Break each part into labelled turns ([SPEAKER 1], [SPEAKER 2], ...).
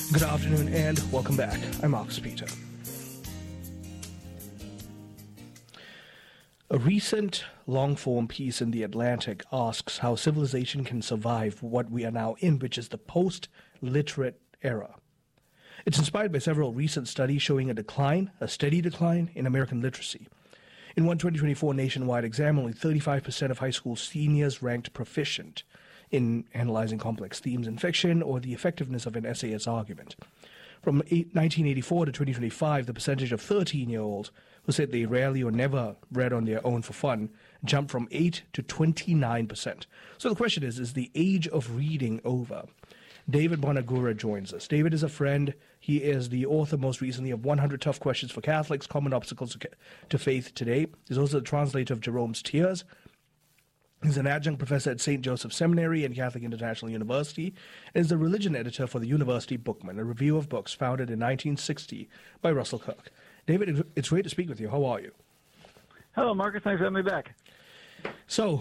[SPEAKER 1] Good afternoon and welcome back. I'm Mark Peter. A recent long-form piece in The Atlantic asks how civilization can survive what we are now in, which is the post-literate era. It's inspired by several recent studies showing a steady decline in American literacy. In one 2024 nationwide exam, only 35% of high school seniors ranked proficient in analyzing complex themes in fiction or the effectiveness of an essayist's argument. From 1984 to 2025, the percentage of 13-year-olds who said they rarely or never read on their own for fun jumped from 8 to 29%. So the question is the age of reading over? David Bonagura joins us. David is a friend. He is the author most recently of 100 Tough Questions for Catholics, Common Obstacles to Faith Today. He's also the translator of Jerome's Tears. He's an adjunct professor at St. Joseph Seminary and Catholic International University, and is the religion editor for the University Bookman, a review of books founded in 1960 by Russell Kirk. David, it's great to speak with you. How are you?
[SPEAKER 2] Hello, Marcus. Thanks for having me back.
[SPEAKER 1] So,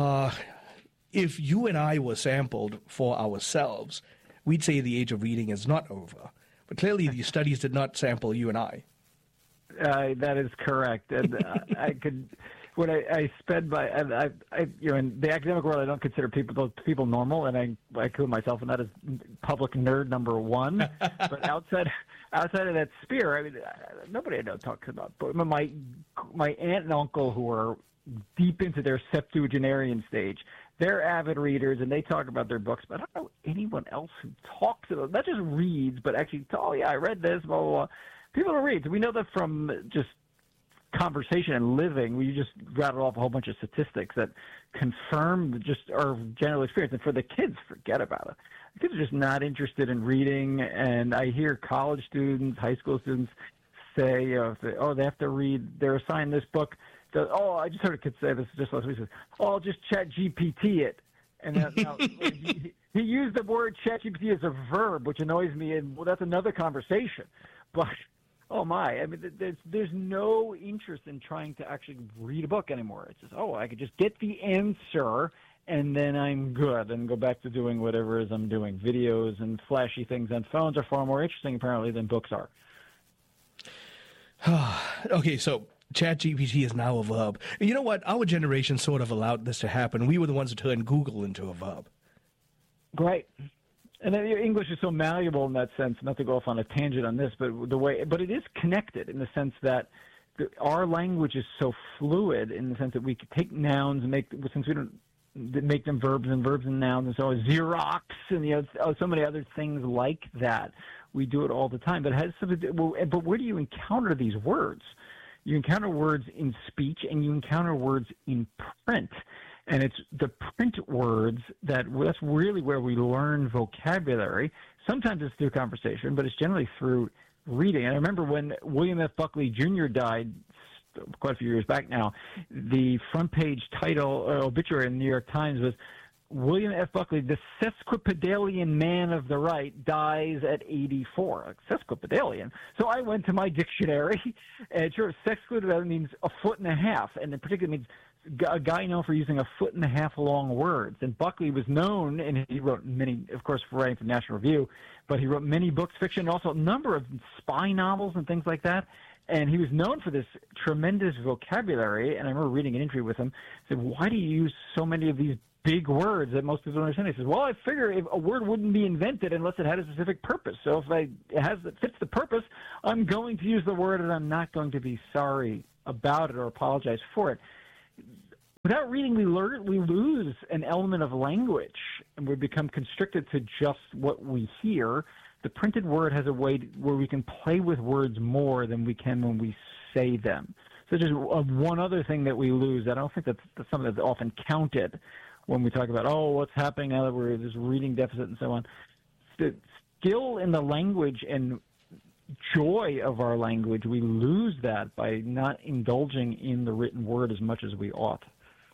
[SPEAKER 1] if you and I were sampled for ourselves, we'd say the age of reading is not over. But clearly, these studies did not sample you and I.
[SPEAKER 2] That is correct. And I could... When I spend my, in the academic world, I don't consider people normal, and I include myself in that as public nerd number one. But outside of that sphere, I mean, nobody I know talks about books. My aunt and uncle, who are deep into their septuagenarian stage, they're avid readers, and they talk about their books. But I don't know anyone else who talks about, not just reads, but actually, I read this, blah, blah, blah. People don't read. So we know that from just conversation and living, we just rattled off a whole bunch of statistics that confirm just our general experience. And for the kids, forget about it. The kids are just not interested in reading. And I hear college students, high school students say, they have to read, they're assigned this book. I just heard a kid say this just last week. I'll just chat GPT it. And now, he used the word chat GPT as a verb, which annoys me. And well, that's another conversation. But oh my! I mean, there's no interest in trying to actually read a book anymore. It's just, I could just get the answer and then I'm good and go back to doing whatever it is I'm doing. Videos and flashy things on phones are far more interesting apparently than books are.
[SPEAKER 1] Okay, so ChatGPT is now a verb. And you know what? Our generation sort of allowed this to happen. We were the ones who turned Google into a verb.
[SPEAKER 2] Great. And then English is so malleable in that sense, not to go off on a tangent on this, but it is connected in the sense that our language is so fluid in the sense that we could take nouns and make them verbs and nouns, and so Xerox and so many other things like that. We do it all the time, but it has something but where do you encounter these words? You encounter words in speech and you encounter words in print. And it's the print words that's really where we learn vocabulary. Sometimes it's through conversation, but it's generally through reading. And I remember when William F. Buckley Jr. died quite a few years back now, the front page title obituary in the New York Times was William F. Buckley, the sesquipedalian man of the right, dies at 84. Sesquipedalian. So I went to my dictionary, and sure, sesquipedalian means a foot and a half, and it particularly means a guy known for using a foot and a half long words. And Buckley was known, and he wrote many, of course, for writing for National Review, but he wrote many books, fiction, also a number of spy novels and things like that. And he was known for this tremendous vocabulary. And I remember reading an interview with him. He said, why do you use so many of these big words that most people don't understand? He says, well, I figure if a word wouldn't be invented unless it had a specific purpose. So if it fits the purpose, I'm going to use the word, and I'm not going to be sorry about it or apologize for it. Without reading, we lose an element of language, and we become constricted to just what we hear. The printed word has a way where we can play with words more than we can when we say them. So just one other thing that we lose, I don't think that's something that's often counted when we talk about, what's happening now that we're this reading deficit and so on. The skill in the language and joy of our language, we lose that by not indulging in the written word as much as we ought.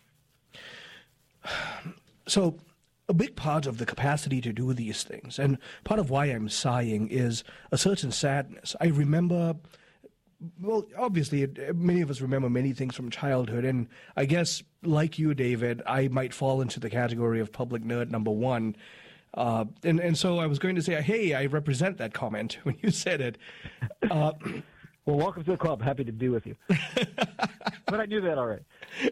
[SPEAKER 1] So a big part of the capacity to do these things, and part of why I'm sighing, is a certain sadness. I remember, well, obviously, many of us remember many things from childhood, and I guess, like you, David, I might fall into the category of public nerd number one. And so I was going to say, hey, I represent that comment when you said it.
[SPEAKER 2] Well, welcome to the club. Happy to be with you. But I knew that already.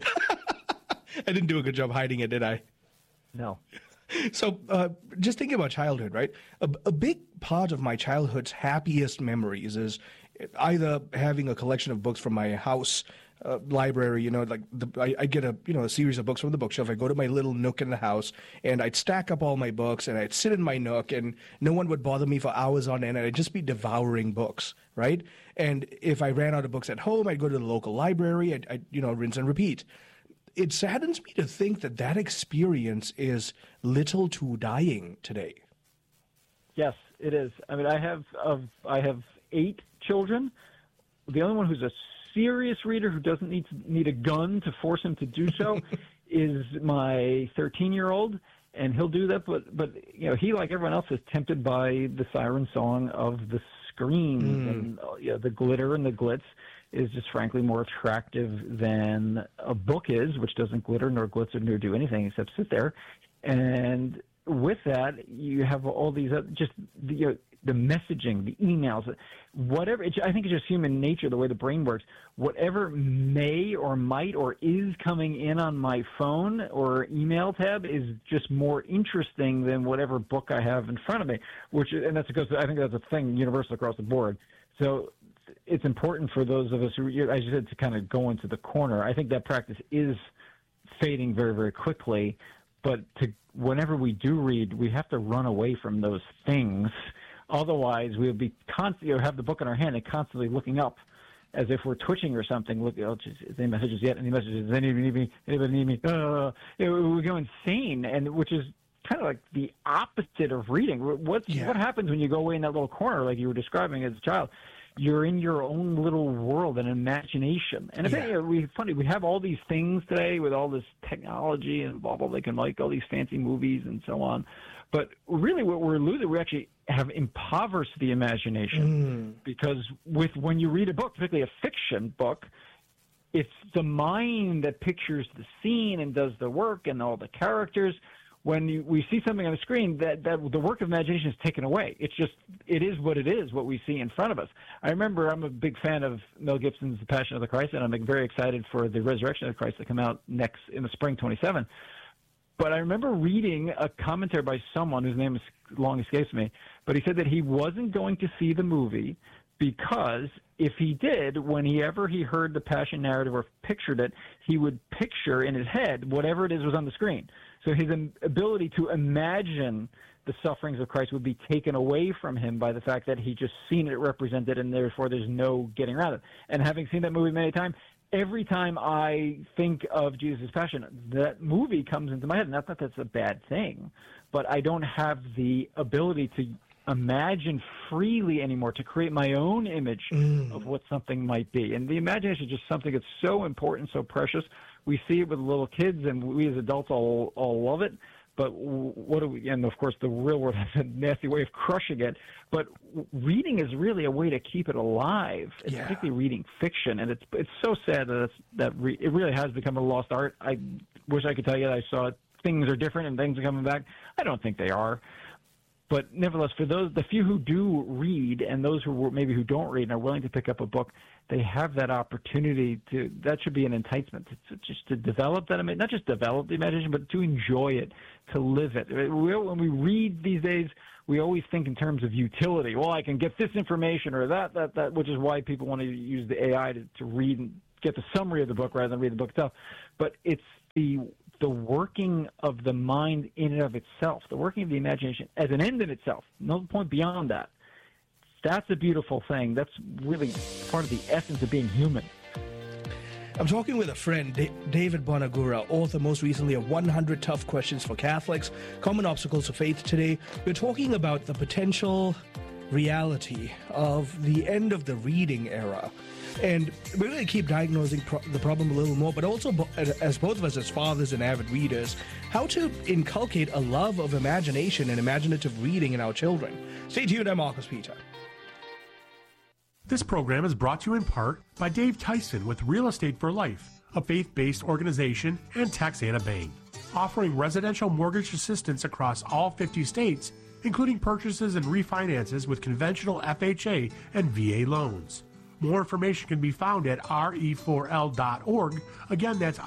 [SPEAKER 1] I didn't do a good job hiding it, did I?
[SPEAKER 2] No.
[SPEAKER 1] So just thinking about childhood, right? A big part of my childhood's happiest memories is either having a collection of books from my house library, I get a series of books from the bookshelf. I go to my little nook in the house, and I'd stack up all my books, and I'd sit in my nook, and no one would bother me for hours on end, and I'd just be devouring books, right? And if I ran out of books at home, I'd go to the local library, I'd rinse and repeat. It saddens me to think that experience is little to dying today.
[SPEAKER 2] Yes, it is. I mean, I have 8 children. The only one who's a serious reader who doesn't need a gun to force him to do so is my 13-year-old, and he'll do that. But he, like everyone else, is tempted by the siren song of the screens and the glitter and the glitz is just frankly more attractive than a book is, which doesn't glitter nor glitzer nor do anything except sit there. And with that, you have all these just the messaging, the emails, whatever. I think it's just human nature, the way the brain works. Whatever may or might or is coming in on my phone or email tab is just more interesting than whatever book I have in front of me. And that's because I think that's a thing universal across the board. So it's important for those of us who, as you said, to kind of go into the corner. I think that practice is fading very, very quickly. But whenever we do read, we have to run away from those things. Otherwise, we'll be constantly have the book in our hand and constantly looking up as if we're twitching or something. Look, any messages yet? Any messages? Anybody need me? Anybody need me? We go insane, and which is kind of like the opposite of reading. What happens when you go away in that little corner, like you were describing as a child? You're in your own little world and imagination. And we have all these things today with all this technology and blah, blah, they can like all these fancy movies and so on. But really what we're losing, we actually have impoverished the imagination because when you read a book, particularly a fiction book, it's the mind that pictures the scene and does the work and all the characters. When we see something on the screen, that the work of imagination is taken away. It is what it is, what we see in front of us. I remember I'm a big fan of Mel Gibson's The Passion of the Christ, and I'm very excited for The Resurrection of Christ to come out next in the spring 27. But I remember reading a commentary by someone whose name long escapes me, but he said that he wasn't going to see the movie because if he did, whenever he heard the Passion narrative or pictured it, he would picture in his head whatever it is was on the screen. So his ability to imagine the sufferings of Christ would be taken away from him by the fact that he just seen it represented, and therefore there's no getting around it. And having seen that movie many times, every time I think of Jesus' Passion, that movie comes into my head. Not that that's a bad thing, but I don't have the ability to imagine freely anymore, to create my own image of what something might be. And the imagination is just something that's so important, so precious. We see it with little kids, and we as adults all love it. But what do we? And of course, the real world has a nasty way of crushing it. But reading is really a way to keep it alive, particularly reading fiction. And it's so sad that it really has become a lost art. I wish I could tell you that I saw it. Things are different and things are coming back. I don't think they are. But nevertheless, for the few who do read and those who don't read and are willing to pick up a book, they have that opportunity that should be an enticement to develop that, not just develop the imagination, but to enjoy it, to live it. When we read these days, we always think in terms of utility. Well, I can get this information or that, which is why people want to use the AI to read and get the summary of the book rather than read the book itself. But it's the working of the mind in and of itself, the working of the imagination as an end in itself, no point beyond that. That's a beautiful thing. That's really part of the essence of being human.
[SPEAKER 1] I'm talking with a friend, David Bonagura, author most recently of 100 Tough Questions for Catholics, Common Obstacles of Faith. Today, we're talking about the potential reality of the end of the reading era. And we're going to keep diagnosing the problem a little more, but also, as both of us as fathers and avid readers, how to inculcate a love of imagination and imaginative reading in our children. Stay tuned, I'm Marcus Peter.
[SPEAKER 3] This program is brought to you in part by Dave Tyson with Real Estate for Life, a faith-based organization, and Taxana Bank. offering residential mortgage assistance across all 50 states, including purchases and refinances with conventional FHA and VA loans. More information can be found at re4l.org. Again, that's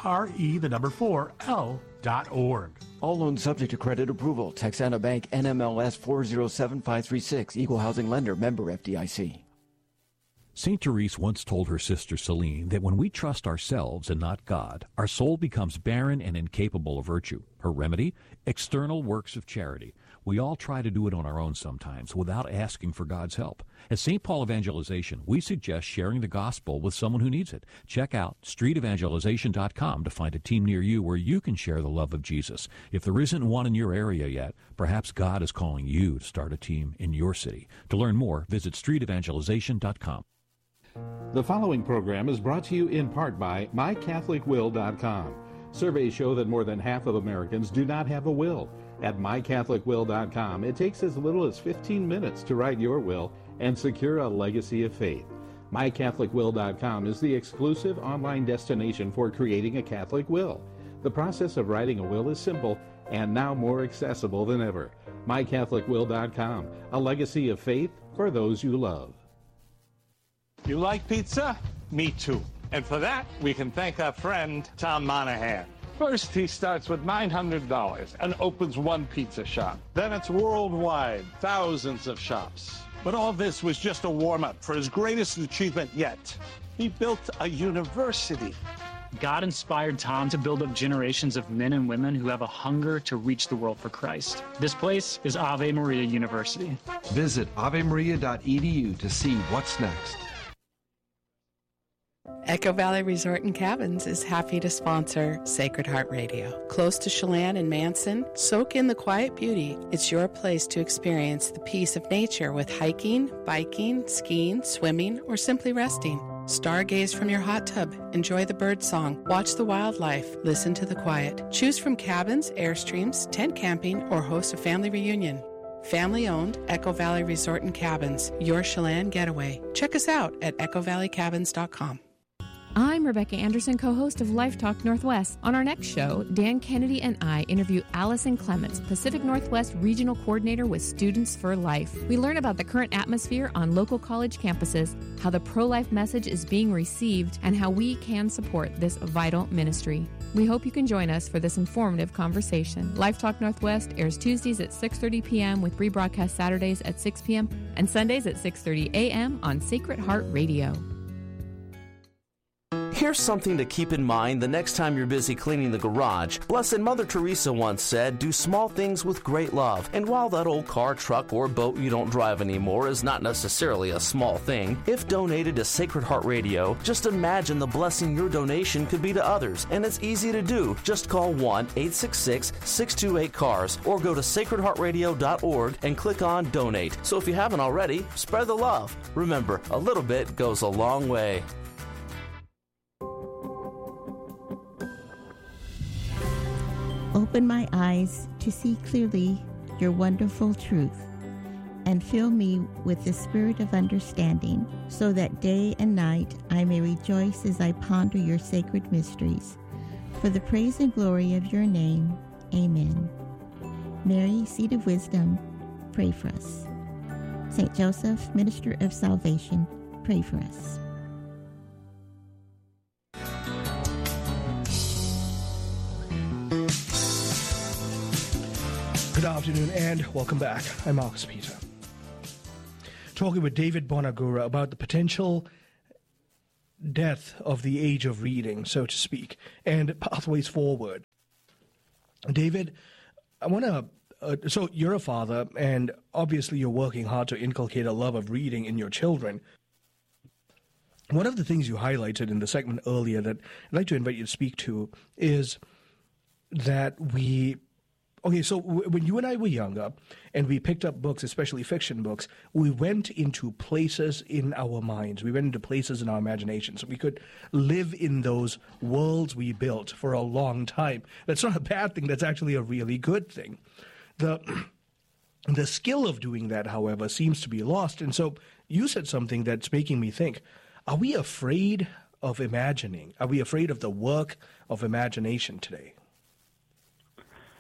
[SPEAKER 3] re4l.org.
[SPEAKER 4] All loans subject to credit approval. Texana Bank, NMLS 407536. Equal housing lender. Member FDIC.
[SPEAKER 5] St. Therese once told her sister Celine that when we trust ourselves and not God, our soul becomes barren and incapable of virtue. Her remedy? External works of charity. We all try to do it on our own sometimes without asking for God's help. At St. Paul Evangelization, we suggest sharing the gospel with someone who needs it. Check out streetevangelization.com to find a team near you where you can share the love of Jesus. If there isn't one in your area yet, perhaps God is calling you to start a team in your city. To learn more, visit streetevangelization.com.
[SPEAKER 6] The following program is brought to you in part by MyCatholicWill.com. Surveys show that more than half of Americans do not have a will. At MyCatholicWill.com, it takes as little as 15 minutes to write your will and secure a legacy of faith. MyCatholicWill.com is the exclusive online destination for creating a Catholic will. The process of writing a will is simple and now more accessible than ever. MyCatholicWill.com, a legacy of faith for those you love.
[SPEAKER 7] You like pizza? Me too. And for that, we can thank our friend, Tom Monahan. First, he starts with $900 and opens one pizza shop. Then it's worldwide, thousands of shops. But all this was just a warm-up for his greatest achievement yet. He built a university.
[SPEAKER 8] God inspired Tom to build up generations of men and women who have a hunger to reach the world for Christ. This place is Ave Maria University.
[SPEAKER 9] Visit avemaria.edu to see what's next.
[SPEAKER 10] Echo Valley Resort and Cabins is happy to sponsor Sacred Heart Radio. Close to Chelan and Manson, soak in the quiet beauty. It's your place to experience the peace of nature with hiking, biking, skiing, swimming, or simply resting. Stargaze from your hot tub, enjoy the bird song, watch the wildlife, listen to the quiet. Choose from cabins, airstreams, tent camping, or host a family reunion. Family-owned Echo Valley Resort and Cabins, your Chelan getaway. Check us out at echovalleycabins.com.
[SPEAKER 11] I'm Rebecca Anderson, co-host of Life Talk Northwest. On our next show, Dan Kennedy and I interview Allison Clements, Pacific Northwest Regional Coordinator with Students for Life. We learn about the current atmosphere on local college campuses, how the pro-life message is being received, and how we can support this vital ministry. We hope you can join us for this informative conversation. Life Talk Northwest airs Tuesdays at 6:30 p.m. with rebroadcast Saturdays at 6 p.m. and Sundays at 6:30 a.m. on Sacred Heart Radio.
[SPEAKER 12] Here's something to keep in mind the next time you're busy cleaning the garage. Blessed Mother Teresa once said, do small things with great love. And while that old car, truck, or boat you don't drive anymore is not necessarily a small thing, if donated to Sacred Heart Radio, just imagine the blessing your donation could be to others. And it's easy to do. Just call 1-866-628-CARS or go to sacredheartradio.org and click on Donate. So if you haven't already, spread the love. Remember, a little bit goes a long way.
[SPEAKER 13] Open my eyes to see clearly your wonderful truth, and fill me with the spirit of understanding, so that day and night I may rejoice as I ponder your sacred mysteries. For the praise and glory of your name, amen. Mary, Seat of Wisdom, pray for us. St. Joseph, Minister of Salvation, pray for us.
[SPEAKER 1] Good afternoon and welcome back. I'm Marcus Peter. Talking with David Bonagura about the potential death of the age of reading, so to speak, and pathways forward. David, I want to, so you're a father, and obviously you're working hard to inculcate a love of reading in your children. One of the things you highlighted in the segment earlier that I'd like to invite you to speak to is that so when you and I were younger and we picked up books, especially fiction books, we went into places in our minds. We went into places in our imaginations. We could live in those worlds we built for a long time. That's not a bad thing. That's actually a really good thing. The skill of doing that, however, seems to be lost. And so you said something that's making me think, are we afraid of imagining? Are we afraid of the work of imagination today?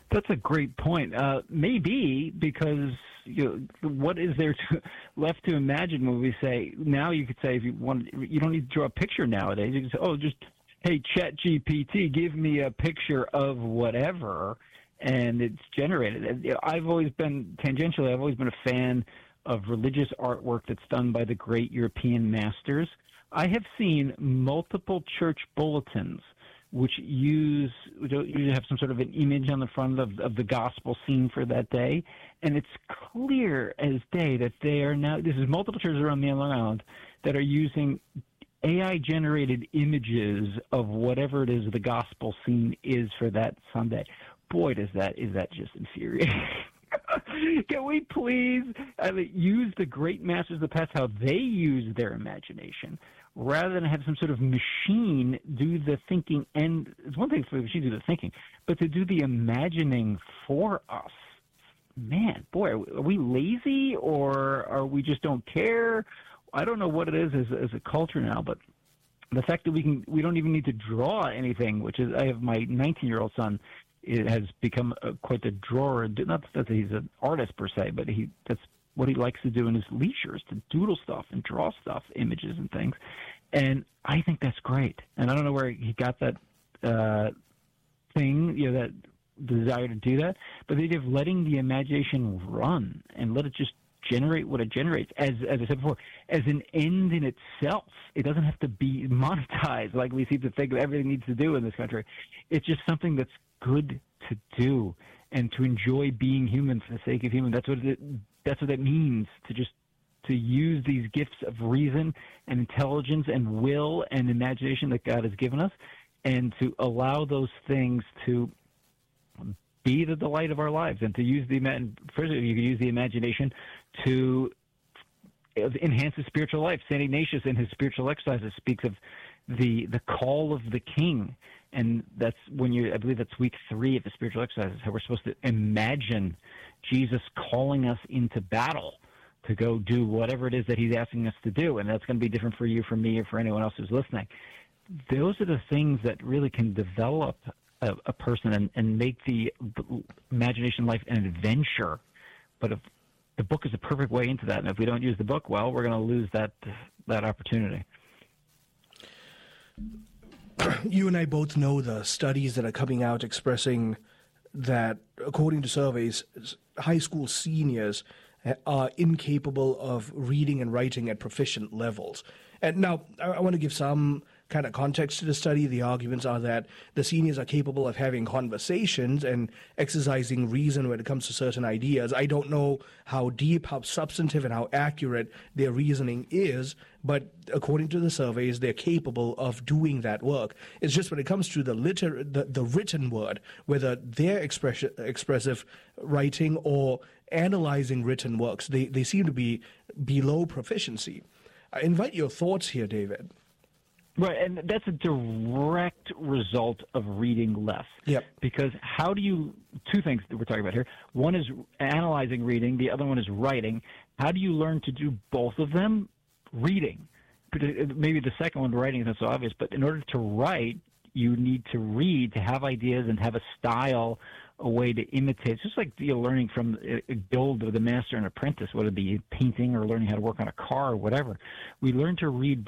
[SPEAKER 2] That's a great point. Maybe because what is there left to imagine when we say now? You could say if you want, you don't need to draw a picture nowadays. You can say, just hey, ChatGPT, give me a picture of whatever, and it's generated. I've always been a fan of religious artwork that's done by the great European masters. I have seen multiple church bulletins which usually have some sort of an image on the front of the gospel scene for that day, and it's clear as day that they are now, this is multiple churches around Long Island, that are using AI-generated images of whatever it is the gospel scene is for that Sunday. Boy, is that just infuriating. Can we please use the great masters of the past, how they use their imagination, rather than have some sort of machine do the thinking? And it's one thing for the machine to do the thinking, but to do the imagining for us. Man, boy, are we lazy, or are we just don't care? I don't know what it is as a culture now, but the fact that we don't even need to draw anything, which is, I have my 19-year-old son. It has become quite a drawer. Not that he's an artist per se, but that's what he likes to do in his leisure, is to doodle stuff and draw stuff, images and things. And I think that's great. And I don't know where he got that thing, that desire to do that, but the idea of letting the imagination run and let it just generate what it generates, as I said before, as an end in itself. It doesn't have to be monetized like we seem to think everything needs to do in this country. It's just something that's good to do and to enjoy being human for the sake of human. That's what it means to use these gifts of reason and intelligence and will and imagination that God has given us, and to allow those things to be the delight of our lives, and to use first you can use the imagination to enhance the spiritual life. St. Ignatius in his spiritual exercises speaks of the call of the king, and that's I believe that's week 3 of the spiritual exercises, how we're supposed to imagine Jesus calling us into battle to go do whatever it is that he's asking us to do, and that's going to be different for you, for me, or for anyone else who's listening. Those are the things that really can develop a person and make the imagination life an adventure. But if the book is a perfect way into that, and if we don't use the book well, we're going to lose that opportunity.
[SPEAKER 1] You and I both know the studies that are coming out expressing that, according to surveys, high school seniors are incapable of reading and writing at proficient levels. And now, I want to give some kind of context to the study. The arguments are that the seniors are capable of having conversations and exercising reason when it comes to certain ideas. I don't know how deep, how substantive, and how accurate their reasoning is, but according to the surveys, they're capable of doing that work. It's just when it comes to the written word, whether they're expressive writing or analyzing written works, they seem to be below proficiency. I invite your thoughts here, David.
[SPEAKER 2] Right, and that's a direct result of reading less.
[SPEAKER 1] Yep.
[SPEAKER 2] Because two things that we're talking about here. One is analyzing reading. The other one is writing. How do you learn to do both of them? Reading. Maybe the second one, writing, is not so obvious, but in order to write, you need to read, to have ideas and have a style, a way to imitate. It's just like learning from a guild of the master and apprentice, whether it be painting or learning how to work on a car or whatever. We learn to write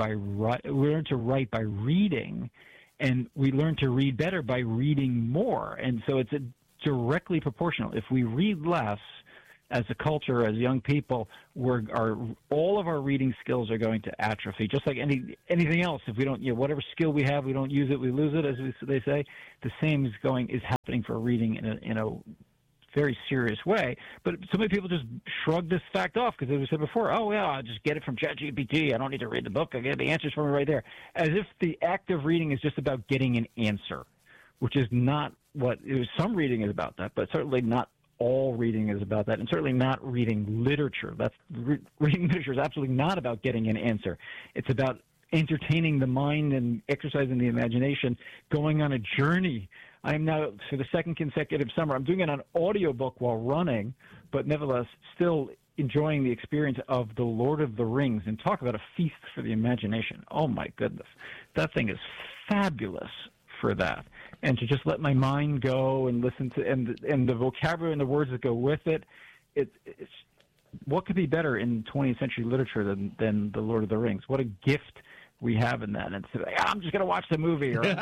[SPEAKER 2] by reading, and we learn to read better by reading more. And so it's directly proportional. If we read less as a culture, as young people, all of our reading skills are going to atrophy, just like anything else. If we don't, whatever skill we have, we don't use it, we lose it, as they say. The same is happening for reading in a very serious way. But so many people just shrug this fact off because, as we said before, I'll just get it from ChatGPT. I don't need to read the book. I get the answers from it right there. As if the act of reading is just about getting an answer, which is not what some reading is about that, but certainly not all reading is about that, and certainly not reading literature. Reading literature is absolutely not about getting an answer. It's about entertaining the mind and exercising the imagination, going on a journey. I am now, for the second consecutive summer, I'm doing it on audiobook while running, but nevertheless still enjoying the experience of The Lord of the Rings. And talk about a feast for the imagination. Oh, my goodness. That thing is fabulous for that. and to just let my mind go and listen to and the vocabulary and the words that go with it. It's what could be better in 20th century literature than The Lord of the Rings? What a gift we have in that. And it's like, I'm just going to watch the movie. Or,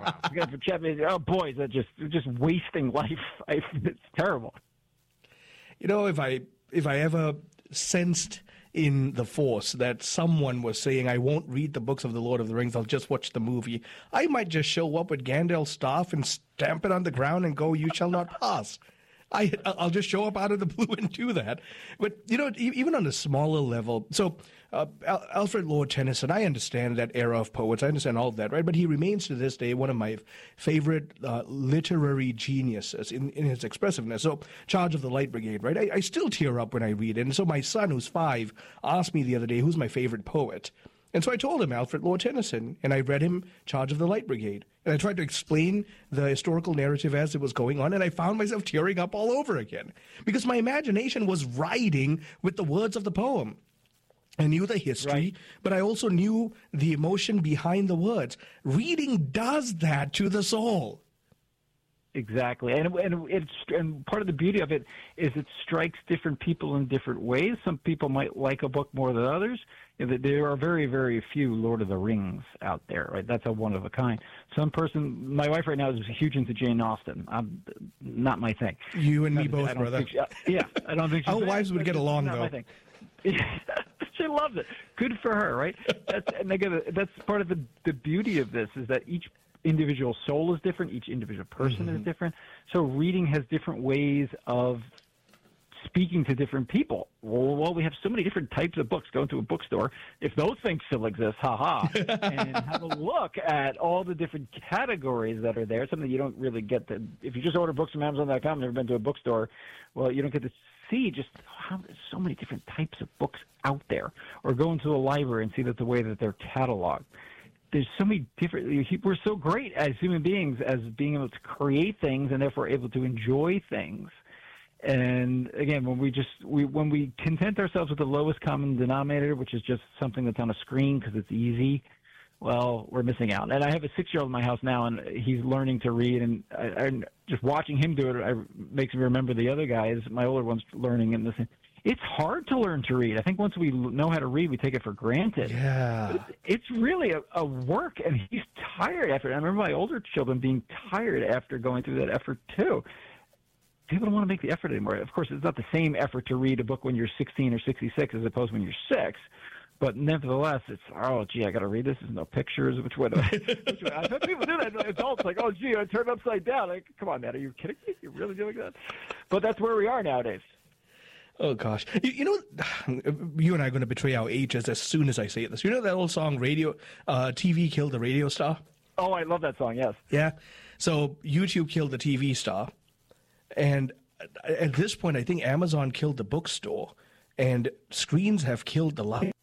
[SPEAKER 2] oh, boy, that's just wasting life. It's terrible.
[SPEAKER 1] You know, if I ever sensed in the Force that someone was saying, I won't read the books of The Lord of the Rings, I'll just watch the movie, I might just show up with Gandalf's staff and stamp it on the ground and go, you shall not pass. I'll just show up out of the blue and do that. But, you know, even on a smaller level, so Alfred Lord Tennyson, I understand that era of poets. I understand all of that, right? But he remains to this day one of my favorite literary geniuses in his expressiveness. So Charge of the Light Brigade, right? I still tear up when I read it. And so my son, who's 5, asked me the other day, who's my favorite poet? And so I told him Alfred Lord Tennyson, and I read him Charge of the Light Brigade. And I tried to explain the historical narrative as it was going on, and I found myself tearing up all over again. Because my imagination was riding with the words of the poem. I knew the history, but I also knew the emotion behind the words. Reading does that to the soul.
[SPEAKER 2] Exactly, and part of the beauty of it is it strikes different people in different ways. Some people might like a book more than others. There are very, very few Lord of the Rings out there, right? That's a one of a kind. My wife right now is huge into Jane Austen. Not my thing.
[SPEAKER 1] You and me both, brother.
[SPEAKER 2] I don't think
[SPEAKER 1] our wives would get along, though.
[SPEAKER 2] My thing. She loves it. Good for her, right? That's part of the beauty of this is that each individual soul is different. Each individual person is different. So reading has different ways of speaking to different people. Well, we have so many different types of books. Go into a bookstore, if those things still exist, and have a look at all the different categories that are there. Something you don't really get to if you just order books from Amazon.com. Never been to a bookstore. Well, you don't get to see just how there's so many different types of books out there. Or go into a library and see that the way that they're cataloged. There's so many different. We're so great as human beings as being able to create things and therefore able to enjoy things. And again, when we content ourselves with the lowest common denominator, which is just something that's on a screen because it's easy, well, we're missing out. And I have a 6-year-old in my house now, and he's learning to read, and just watching him do it makes me remember the other guys. My older one's learning, and it's hard to learn to read. I think once we know how to read, we take it for granted.
[SPEAKER 1] Yeah.
[SPEAKER 2] It's really a work, and he's tired after it. I remember my older children being tired after going through that effort, too. People don't want to make the effort anymore. Of course, it's not the same effort to read a book when you're 16 or 66 as opposed to when you're 6. But nevertheless, it's, oh, gee, I got to read this. There's no pictures. Which way? I've had people do that. Adults like, oh, gee, I turned upside down. Like, come on, man. Are you kidding me? You're really doing that? But that's where we are nowadays.
[SPEAKER 1] Oh, gosh. You know, you and I are going to betray our ages as soon as I say this. You know that old song, TV Killed the Radio Star?
[SPEAKER 2] Oh, I love that song, yes.
[SPEAKER 1] Yeah. So YouTube killed the TV star. And at this point, I think Amazon killed the bookstore. And screens have killed the light.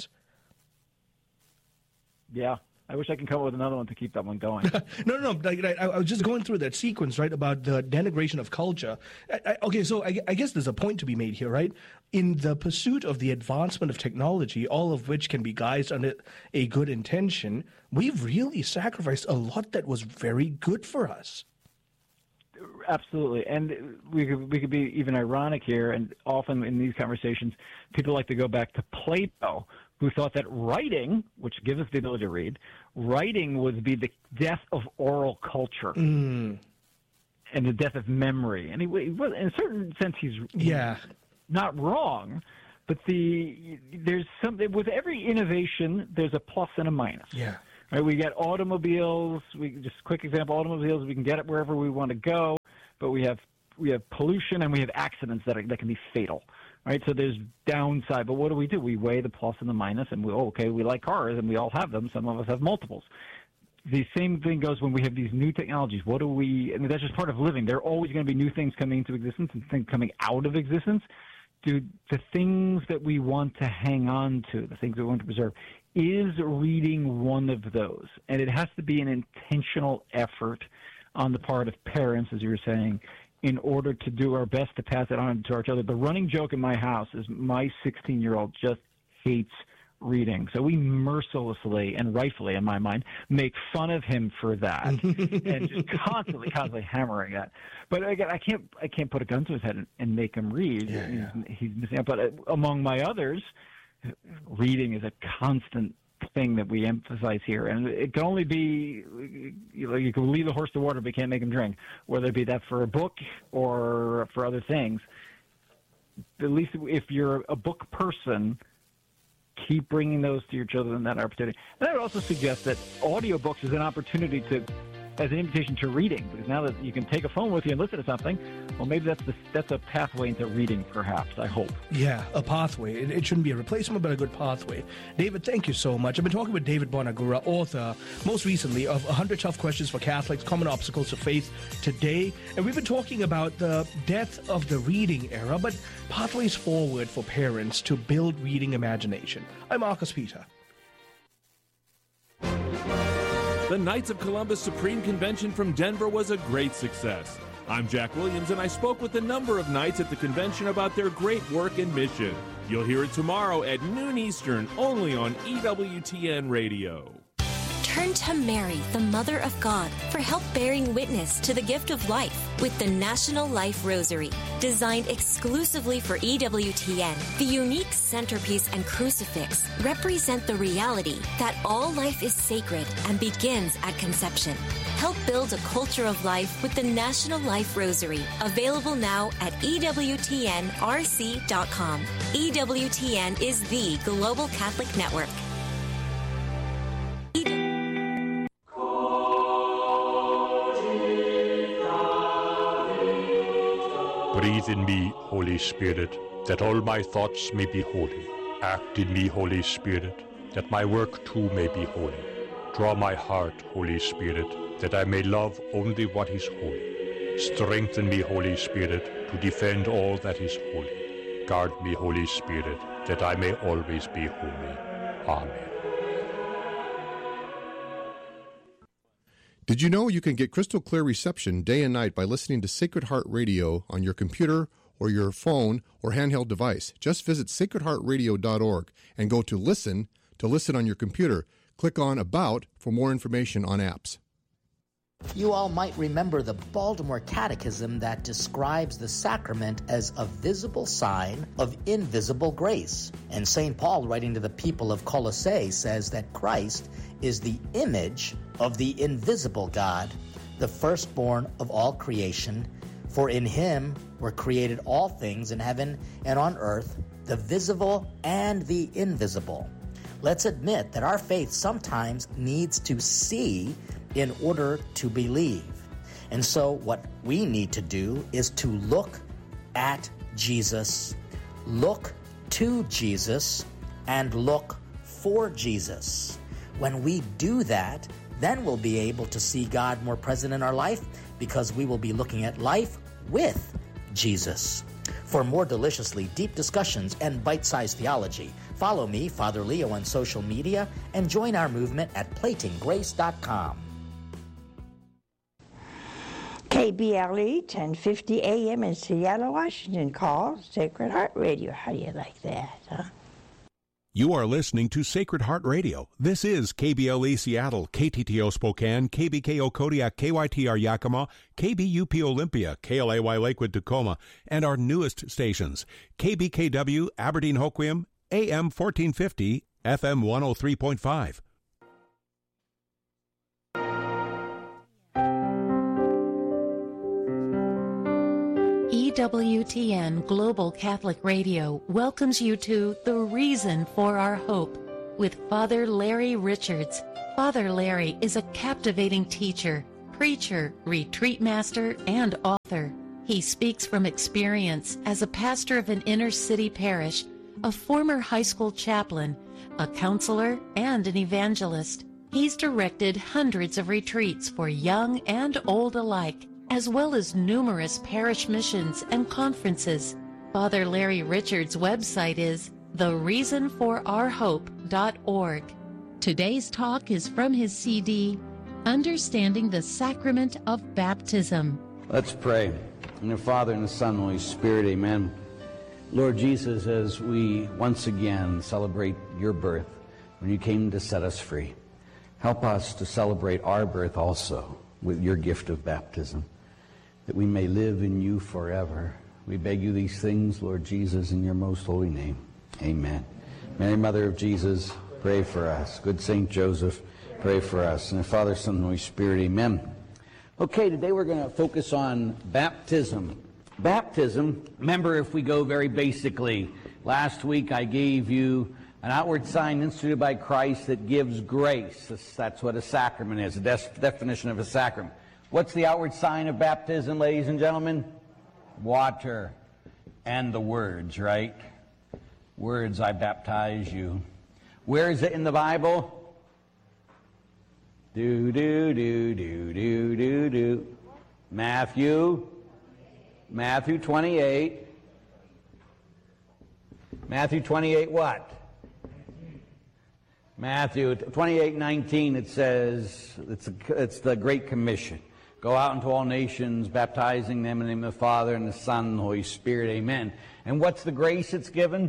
[SPEAKER 2] Yeah. I wish I could come up with another one to keep that one going.
[SPEAKER 1] No. I was just going through that sequence, right, about the denigration of culture. Okay, so I guess there's a point to be made here, right? In the pursuit of the advancement of technology, all of which can be guised under a good intention, we've really sacrificed a lot that was very good for us.
[SPEAKER 2] Absolutely, and we could be even ironic here, and often in these conversations, people like to go back to Plato, who thought that writing, which gives us the ability to read, writing would be the death of oral culture and the death of memory. And in a certain sense, he's not wrong, but there's something with every innovation. There's a plus and a minus.
[SPEAKER 1] Yeah.
[SPEAKER 2] Right, we get automobiles. Just a quick example: automobiles. We can get it wherever we want to go, but we have pollution and we have accidents that can be fatal. Right, so there's downside. But what do? We weigh the plus and the minus, and we like cars, and we all have them. Some of us have multiples. The same thing goes when we have these new technologies. I mean, that's just part of living. There are always going to be new things coming into existence and things coming out of existence. The things that we want to hang on to, the things we want to preserve, is reading one of those. And it has to be an intentional effort on the part of parents, as you were saying, in order to do our best to pass it on to our children. The running joke in my house is my 16-year-old just hates reading. So we mercilessly and rightfully, in my mind, make fun of him for that and just constantly hammering that. But again, I can't put a gun to his head and make him read. He's missing out. But among my others, reading is a constant thing that we emphasize here, and it can only be, you can lead the horse to water, but you can't make him drink, whether it be that for a book or for other things. At least if you're a book person, keep bringing those to your children, that opportunity. And I would also suggest that audiobooks is an opportunity as an invitation to reading, because now that you can take a phone with you and listen to something, well, maybe that's a pathway into reading, perhaps, I hope.
[SPEAKER 1] Yeah, a pathway. It shouldn't be a replacement, but a good pathway. David, thank you so much. I've been talking with David Bonagura, author, most recently, of 100 Tough Questions for Catholics, Common Obstacles to Faith Today. And we've been talking about the death of the reading era, but pathways forward for parents to build reading imagination. I'm Marcus Peter.
[SPEAKER 14] The Knights of Columbus Supreme Convention from Denver was a great success. I'm Jack Williams, and I spoke with a number of knights at the convention about their great work and mission. You'll hear it tomorrow at noon Eastern, only on EWTN Radio.
[SPEAKER 15] Turn to Mary, the Mother of God, for help bearing witness to the gift of life with the National Life Rosary. Designed exclusively for EWTN, the unique centerpiece and crucifix represent the reality that all life is sacred and begins at conception. Help build a culture of life with the National Life Rosary, available now at EWTNRC.com. EWTN is the Global Catholic Network.
[SPEAKER 16] Breathe in me, Holy Spirit, that all my thoughts may be holy. Act in me, Holy Spirit, that my work too may be holy. Draw my heart, Holy Spirit, that I may love only what is holy. Strengthen me, Holy Spirit, to defend all that is holy. Guard me, Holy Spirit, that I may always be holy. Amen.
[SPEAKER 17] Did you know you can get crystal clear reception day and night by listening to Sacred Heart Radio on your computer or your phone or handheld device? Just visit sacredheartradio.org and go to listen on your computer. Click on About for more information on apps.
[SPEAKER 18] You all might remember the Baltimore Catechism that describes the sacrament as a visible sign of invisible grace. And St. Paul, writing to the people of Colossae, says that Christ is the image of the invisible God, the firstborn of all creation. For in him were created all things in heaven and on earth, the visible and the invisible. Let's admit that our faith sometimes needs to see in order to believe. And so what we need to do is to look at Jesus, look to Jesus, and look for Jesus. When we do that, then we'll be able to see God more present in our life, because we will be looking at life with Jesus. For more deliciously deep discussions and bite-sized theology, follow me, Father Leo, on social media and join our movement at platinggrace.com.
[SPEAKER 19] KBLE 1050 AM in Seattle, Washington. Call Sacred Heart Radio. How do you like that, huh?
[SPEAKER 20] You are listening to Sacred Heart Radio. This is KBLE Seattle, KTTO Spokane, KBKO Kodiak, KYTR Yakima, KBUP Olympia, KLAY Lakewood Tacoma, and our newest stations, KBKW Aberdeen Hoquiam, AM 1450, FM 103.5.
[SPEAKER 21] EWTN Global Catholic Radio welcomes you to The Reason for Our Hope with Father Larry Richards. Father Larry is a captivating teacher, preacher, retreat master, and author. He speaks from experience as a pastor of an inner-city parish, a former high school chaplain, a counselor, and an evangelist. He's directed hundreds of retreats for young and old alike, as well as numerous parish missions and conferences. Father Larry Richards' website is thereasonforourhope.org. Today's talk is from his CD, Understanding the Sacrament of Baptism.
[SPEAKER 22] Let's pray. In the Father, and the Son, and the Holy Spirit, amen.
[SPEAKER 3] Lord Jesus, as we once again celebrate your birth, when you came to set us free, help us to celebrate our birth also with your gift of baptism, that we may live in you forever. We beg you these things, Lord Jesus, in your most holy name. Amen. Mary, Mother of Jesus, pray for us. Good Saint Joseph, pray for us. And the Father, Son, and Holy Spirit, amen. Okay, today we're going to focus on baptism. Baptism, remember, if we go very basically, last week I gave you an outward sign instituted by Christ that gives grace. That's what a sacrament is, the definition of a sacrament. What's the outward sign of baptism, ladies and gentlemen? Water and the words, right? Words, I baptize you. Where is it in the Bible? Do, do, do, do, do, do, do. Matthew 28. Matthew 28 what? Matthew 28:19, it says, it's the Great Commission. Go out into all nations, baptizing them in the name of the Father and the Son and the Holy Spirit. Amen. And what's the grace it's given?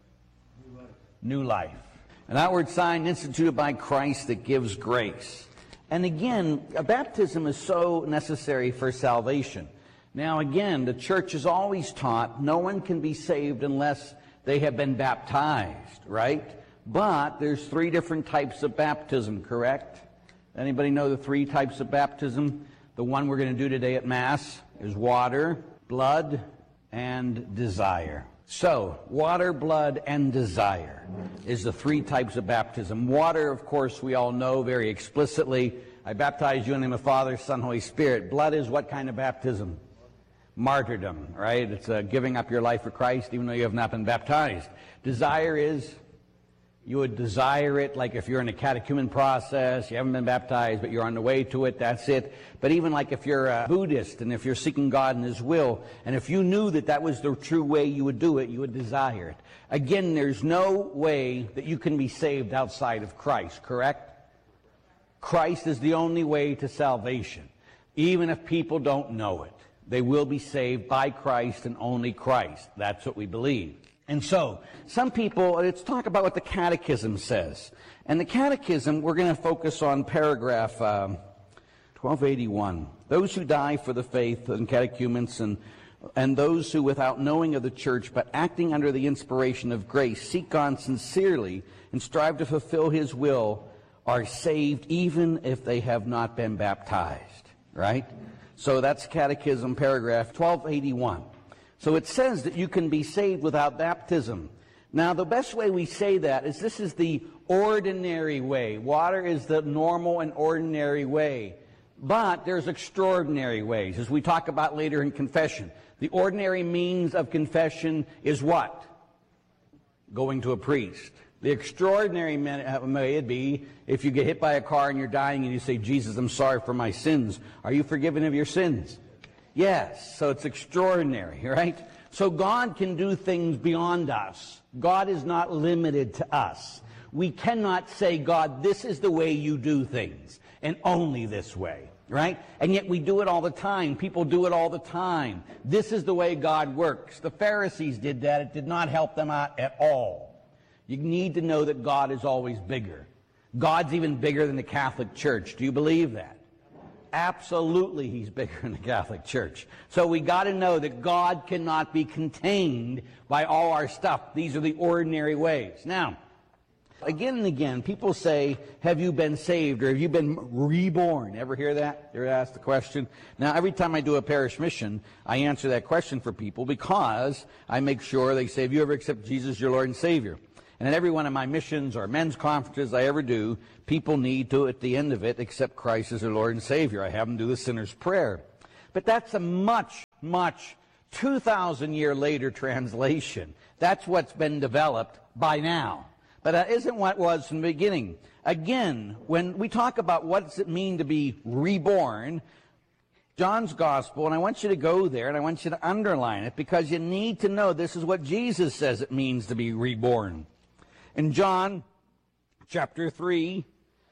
[SPEAKER 3] New life. An outward sign instituted by Christ that gives grace. And again, a baptism is so necessary for salvation. Now again, the church has always taught no one can be saved unless they have been baptized, right? But there's 3 different types of baptism, correct? Anybody know the 3 types of baptism? The one we're going to do today at Mass is water, blood, and desire. So, water, blood, and desire is the 3 types of baptism. Water, of course, we all know very explicitly. I baptize you in the name of the Father, Son, Holy Spirit. Blood is what kind of baptism? Martyrdom, right? It's giving up your life for Christ even though you have not been baptized. Desire is, you would desire it, like if you're in a catechumen process, you haven't been baptized, but you're on the way to it, that's it. But even like if you're a Buddhist and if you're seeking God and His will, and if you knew that that was the true way you would do it, you would desire it. Again, there's no way that you can be saved outside of Christ, correct? Christ is the only way to salvation. Even if people don't know it, they will be saved by Christ and only Christ. That's what we believe. And so, some people, let's talk about what the Catechism says. And the Catechism, we're going to focus on paragraph 1281. Those who die for the faith and catechumens and those who, without knowing of the church, but acting under the inspiration of grace, seek God sincerely and strive to fulfill His will, are saved even if they have not been baptized. Right? So that's Catechism, paragraph 1281. So it says that you can be saved without baptism. Now, the best way we say that is this is the ordinary way. Water is the normal and ordinary way. But there's extraordinary ways, as we talk about later in confession. The ordinary means of confession is what? Going to a priest. The extraordinary may it be if you get hit by a car and you're dying and you say, Jesus, I'm sorry for my sins. Are you forgiven of your sins? Yes, so it's extraordinary, right? So God can do things beyond us. God is not limited to us. We cannot say, God, this is the way you do things, and only this way, right? And yet we do it all the time. People do it all the time. This is the way God works. The Pharisees did that. It did not help them out at all. You need to know that God is always bigger. God's even bigger than the Catholic Church. Do you believe that? Absolutely, He's bigger than the Catholic Church. So we got to know that God cannot be contained by all our stuff. These are the ordinary ways. Now, again and again, people say, have you been saved or have you been reborn? Ever hear that? Ever ask the question? Now, every time I do a parish mission, I answer that question for people because I make sure they say, have you ever accepted Jesus your Lord and Savior? And at every one of my missions or men's conferences I ever do, people need to, at the end of it, accept Christ as their Lord and Savior. I have them do the sinner's prayer. But that's a much 2,000 year later translation. That's what's been developed by now. But that isn't what it was from the beginning. Again, when we talk about what does it mean to be reborn, John's Gospel, and I want you to go there and I want you to underline it because you need to know this is what Jesus says it means to be reborn. In John chapter 3,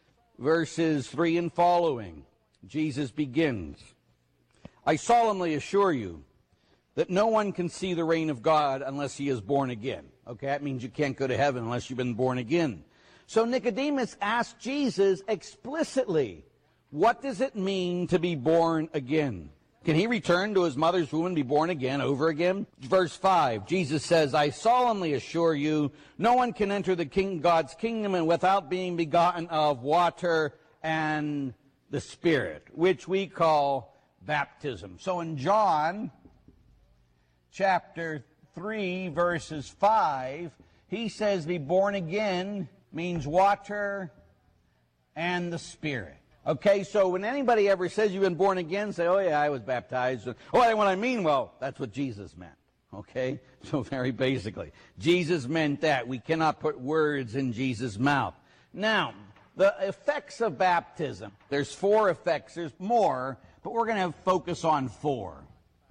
[SPEAKER 3] verses 3 and following, Jesus begins, I solemnly assure you that no one can see the reign of God unless he is born again. Okay, that means you can't go to heaven unless you've been born again. So Nicodemus asked Jesus explicitly, what does it mean to be born again? Can he return to his mother's womb and be born again, over again? Verse 5, Jesus says, I solemnly assure you, no one can enter the God's kingdom and without being begotten of water and the Spirit, which we call baptism. So in John chapter 3, verses 5, he says be born again means water and the Spirit. Okay, so when anybody ever says you've been born again, say, oh yeah, I was baptized. Oh, what I mean, well, that's what Jesus meant. Okay, so very basically, Jesus meant that. We cannot put words in Jesus' mouth. Now, the effects of baptism, there's 4 effects. There's more, but we're going to focus on 4.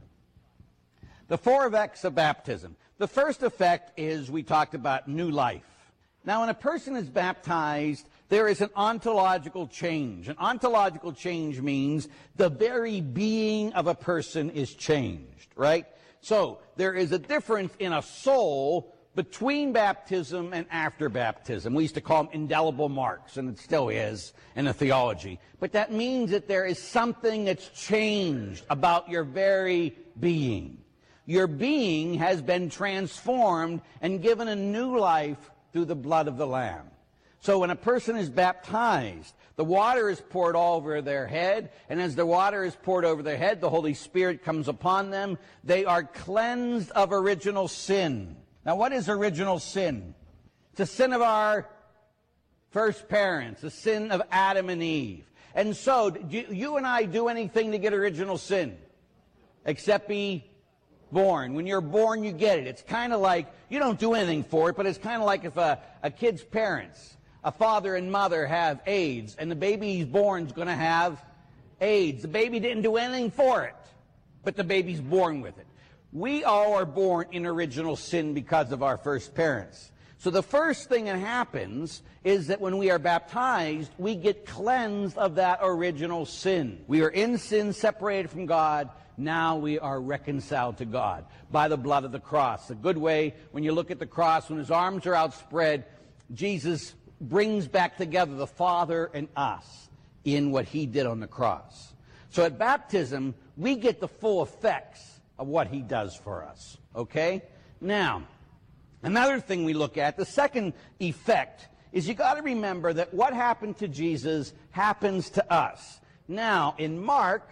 [SPEAKER 3] The 4 effects of baptism. The first effect is we talked about new life. Now, when a person is baptized, there is an ontological change. An ontological change means the very being of a person is changed, right? So, there is a difference in a soul between baptism and after baptism. We used to call them indelible marks, and it still is in the theology. But that means that there is something that's changed about your very being. Your being has been transformed and given a new life through the blood of the Lamb. So when a person is baptized, the water is poured all over their head, and as the water is poured over their head, the Holy Spirit comes upon them. They are cleansed of original sin. Now, what is original sin? It's a sin of our first parents, a sin of Adam and Eve. And so, do you and I do anything to get original sin? Except be born. When you're born, you get it. It's kind of like, you don't do anything for it, but it's kind of like if a kid's parents, a father and mother, have AIDS, and the baby he's born is going to have AIDS. The baby didn't do anything for it, but the baby's born with it. We all are born in original sin because of our first parents. So the first thing that happens is that when we are baptized, we get cleansed of that original sin. We are in sin, separated from God. Now we are reconciled to God by the blood of the cross. A good way, when you look at the cross, when his arms are outspread, Jesus brings back together the Father and us in what he did on the cross. So at baptism, we get the full effects of what he does for us. Okay? Now, another thing we look at, the second effect, is you got to remember that what happened to Jesus happens to us. Now, in Mark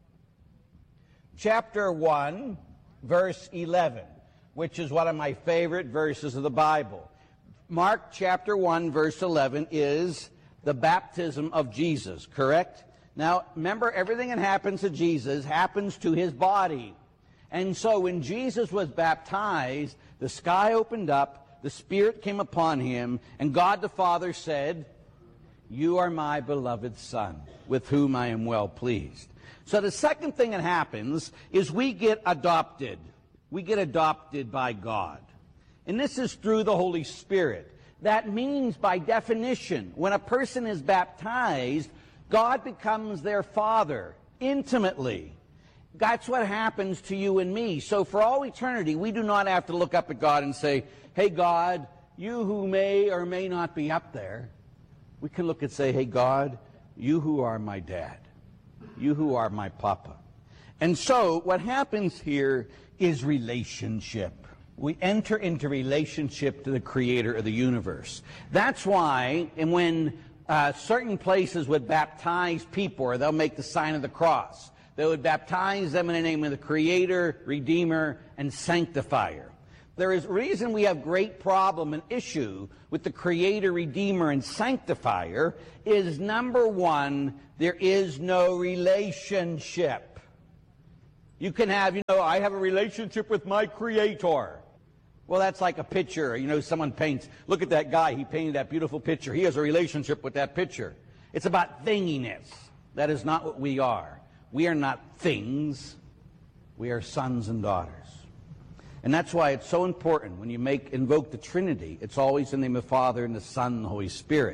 [SPEAKER 3] chapter 1, verse 11, which is one of my favorite verses of the Bible. Mark chapter 1, verse 11 is the baptism of Jesus, correct? Now, remember, everything that happens to Jesus happens to his body. And so when Jesus was baptized, the sky opened up, the Spirit came upon him, and God the Father said, "You are my beloved Son, with whom I am well pleased." So the second thing that happens is we get adopted. We get adopted by God. And this is through the Holy Spirit. That means, by definition, when a person is baptized, God becomes their Father, intimately. That's what happens to you and me. So for all eternity, we do not have to look up at God and say, "Hey God, you who may or may not be up there." We can look and say, "Hey God, you who are my dad. You who are my papa." And so what happens here is relationship. We enter into relationship to the creator of the universe. That's why, and when certain places would baptize people, or they'll make the sign of the cross, they would baptize them in the name of the Creator, Redeemer, and Sanctifier. There is reason we have great problem and issue with the Creator, Redeemer, and Sanctifier is, number one, there is no relationship. You can have, I have a relationship with my Creator. Well, that's like a picture. Someone paints. Look at that guy. He painted that beautiful picture. He has a relationship with that picture. It's about thinginess. That is not what we are. We are not things. We are sons and daughters. And that's why it's so important when you invoke the Trinity, it's always in the name of the Father and the Son and the Holy Spirit.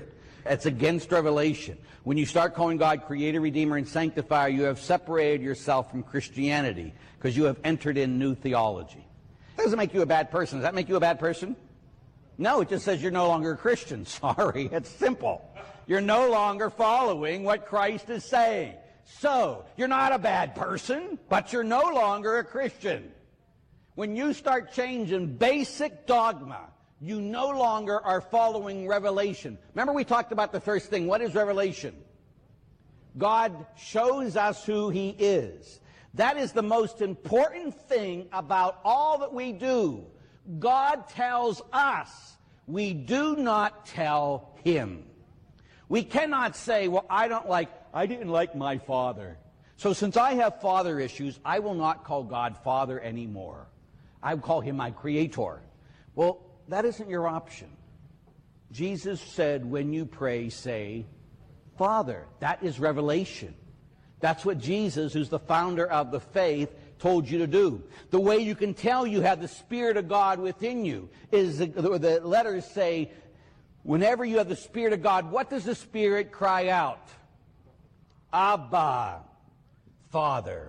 [SPEAKER 3] It's against revelation. When you start calling God Creator, Redeemer, and Sanctifier, you have separated yourself from Christianity because you have entered in new theology. That doesn't make you a bad person. Does that make you a bad person? No, it just says you're no longer a Christian. Sorry, it's simple. You're no longer following what Christ is saying. So, you're not a bad person, but you're no longer a Christian. When you start changing basic dogma, you no longer are following revelation. Remember we talked about the first thing. What is revelation? God shows us who He is. That is the most important thing about all that we do. God tells us. We do not tell Him. We cannot say, well, I didn't like my father. So since I have father issues, I will not call God Father anymore. I will call Him my Creator. Well, that isn't your option. Jesus said, when you pray, say, Father. That is revelation. That's what Jesus, who's the founder of the faith, told you to do. The way you can tell you have the Spirit of God within you is the letters say, whenever you have the Spirit of God, what does the Spirit cry out? Abba, Father.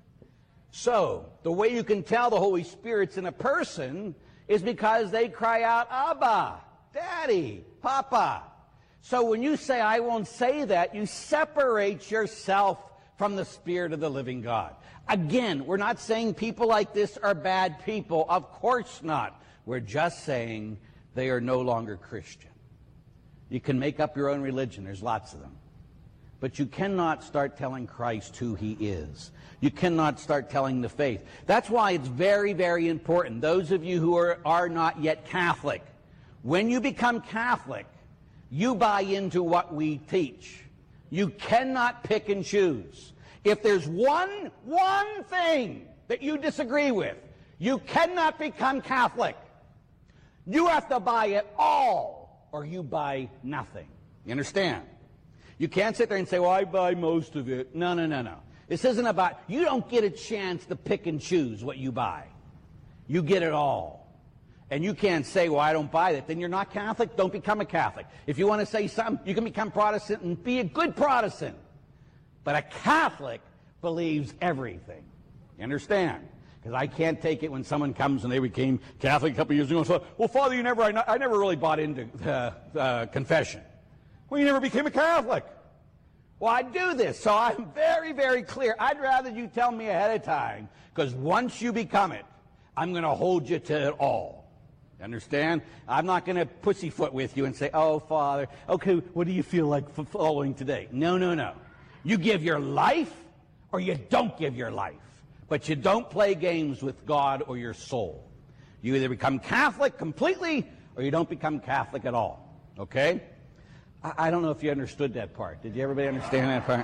[SPEAKER 3] So, the way you can tell the Holy Spirit's in a person is because they cry out, Abba, Daddy, Papa. So when you say, I won't say that, you separate yourself from the Spirit of the living God. Again, we're not saying people like this are bad people. Of course not. We're just saying they are no longer Christian. You can make up your own religion. There's lots of them. But you cannot start telling Christ who He is. You cannot start telling the faith. That's why it's very, very important. Those of you who are not yet Catholic, when you become Catholic, you buy into what we teach. You cannot pick and choose. If there's one thing that you disagree with, you cannot become Catholic. You have to buy it all, or you buy nothing. You understand? You can't sit there and say, well, I buy most of it. No, no, no, no. This isn't about, you don't get a chance to pick and choose what you buy. You get it all. And you can't say, well, I don't buy that. Then you're not Catholic. Don't become a Catholic. If you want to say something, you can become Protestant and be a good Protestant. But a Catholic believes everything. You understand? Because I can't take it when someone comes and they became Catholic a couple years ago and said, well, Father, I never really bought into confession. Well, you never became a Catholic. Well, I do this, so I'm very, very clear. I'd rather you tell me ahead of time, because once you become it, I'm going to hold you to it all. You understand? I'm not going to pussyfoot with you and say, oh, Father, okay, what do you feel like following today? No, no, no. You give your life or you don't give your life. But you don't play games with God or your soul. You either become Catholic completely or you don't become Catholic at all. Okay? I don't know if you understood that part. Did you everybody understand that part?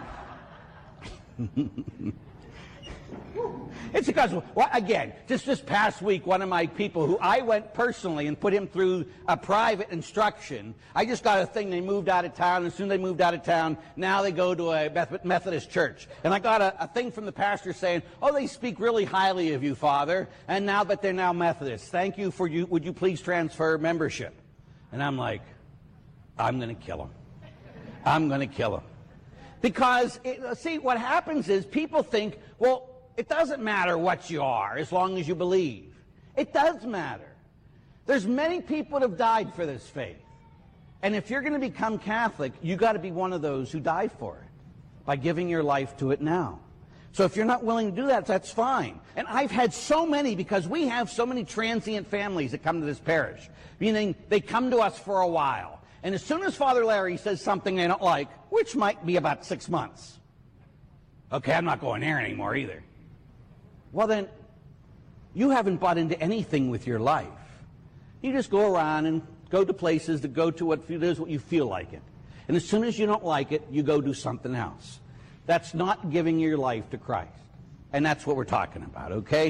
[SPEAKER 3] It's because, well, again, just this past week, one of my people who I went personally and put him through a private instruction, I just got a thing, they moved out of town, and as soon as they moved out of town, now they go to a Methodist church. And I got a thing from the pastor saying, oh, they speak really highly of you, Father, and now that they're now Methodists, thank you for you, would you please transfer membership? And I'm like, I'm going to kill him. I'm going to kill him. Because, see, what happens is people think, well, it doesn't matter what you are as long as you believe. It does matter. There's many people that have died for this faith. And if you're going to become Catholic, you got to be one of those who died for it by giving your life to it now. So if you're not willing to do that, that's fine. And I've had so many, because we have so many transient families that come to this parish, meaning they come to us for a while. And as soon as Father Larry says something they don't like, which might be about 6 months, okay, I'm not going there anymore either. Well, then, you haven't bought into anything with your life. You just go around and go to places that go to what you feel like it. And as soon as you don't like it, you go do something else. That's not giving your life to Christ. And that's what we're talking about, okay?